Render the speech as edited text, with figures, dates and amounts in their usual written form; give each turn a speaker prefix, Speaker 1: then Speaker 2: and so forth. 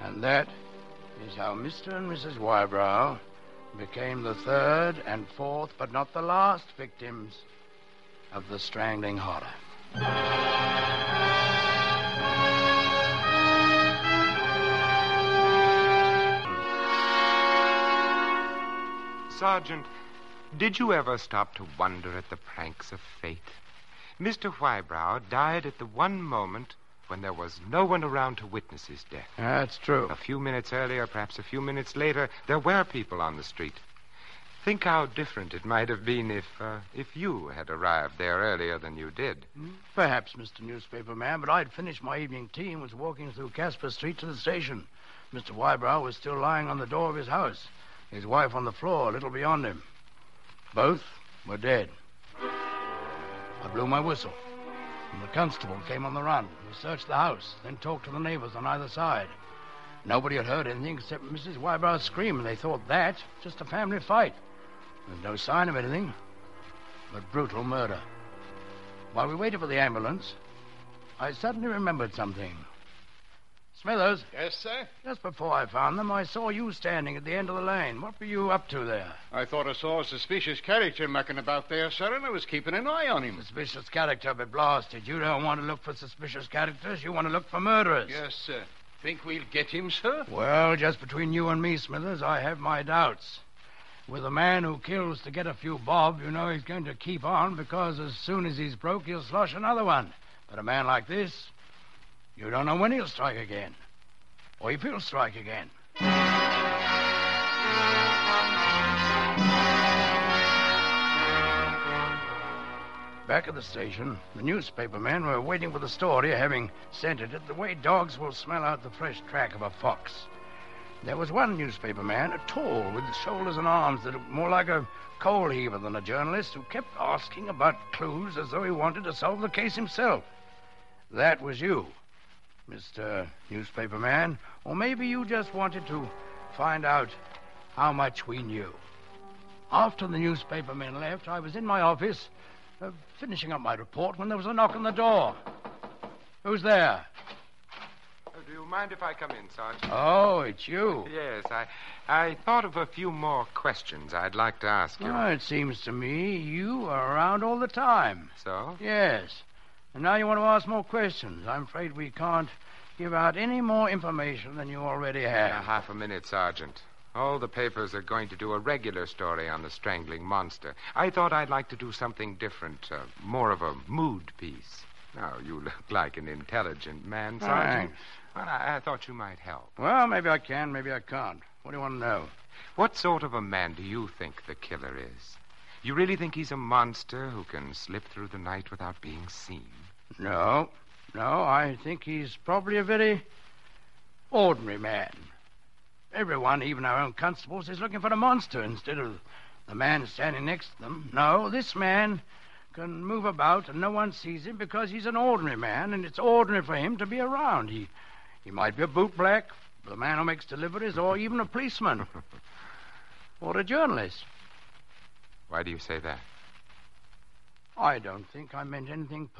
Speaker 1: And that is how Mr. and Mrs. Wybrow became the third and fourth, but not the last victims of the strangling horror.
Speaker 2: Sergeant, did you ever stop to wonder at the pranks of fate? Mr. Wybrow died at the one moment when there was no one around to witness his death.
Speaker 1: That's true.
Speaker 2: A few minutes earlier, perhaps a few minutes later, there were people on the street. Think how different it might have been if you had arrived there earlier than you did.
Speaker 1: Perhaps, Mr. Newspaper Man, but I'd finished my evening tea and was walking through Casper Street to the station. Mr. Wybrow was still lying on the door of his house, his wife on the floor a little beyond him. Both were dead. I blew my whistle, and the constable came on the run. We searched the house, then talked to the neighbors on either side. Nobody had heard anything except Mrs. Wybrow's scream, and they thought that just a family fight. There's no sign of anything but brutal murder. While we waited for the ambulance, I suddenly remembered something. Smithers.
Speaker 3: Yes, sir?
Speaker 1: Just before I found them, I saw you standing at the end of the lane. What were you up to there?
Speaker 3: I thought I saw a suspicious character mucking about there, sir, and I was keeping an eye on him.
Speaker 1: Suspicious character, but blasted. You don't want to look for suspicious characters. You want to look for murderers.
Speaker 3: Yes, sir. Think we'll get him, sir?
Speaker 1: Well, just between you and me, Smithers, I have my doubts. With a man who kills to get a few bob, you know he's going to keep on because as soon as he's broke, he'll slosh another one. But a man like this, you don't know when he'll strike again. Or if he'll strike again. Back at the station, the newspaper men were waiting for the story, having scented it the way dogs will smell out the fresh track of a fox. There was one newspaper man, tall, with shoulders and arms that looked more like a coal heaver than a journalist, who kept asking about clues as though he wanted to solve the case himself. That was you, Mr. Newspaper Man, or maybe you just wanted to find out how much we knew. After the newspaper men left, I was in my office, finishing up my report, when there was a knock on the door. Who's there?
Speaker 2: Do you mind if I come in, Sergeant?
Speaker 1: Oh, it's you.
Speaker 2: Yes, I thought of a few more questions I'd like to ask you.
Speaker 1: Oh, it seems to me you are around all the time.
Speaker 2: So?
Speaker 1: Yes. And now you want to ask more questions. I'm afraid we can't give out any more information than you already have.
Speaker 2: Half a minute, Sergeant. All the papers are going to do a regular story on the strangling monster. I thought I'd like to do something different, more of a mood piece. Now, you look like an intelligent man, Sergeant.
Speaker 1: Thanks.
Speaker 2: Well, I thought you might help.
Speaker 1: Well, maybe I can, maybe I can't. What do you want to know?
Speaker 2: What sort of a man do you think the killer is? You really think he's a monster who can slip through the night without being seen?
Speaker 1: No, I think he's probably a very ordinary man. Everyone, even our own constables, is looking for the monster instead of the man standing next to them. No, this man can move about and no one sees him because he's an ordinary man, and it's ordinary for him to be around. He might be a bootblack, the man who makes deliveries, or even a policeman. Or a journalist.
Speaker 2: Why do you say that?
Speaker 1: I don't think I meant anything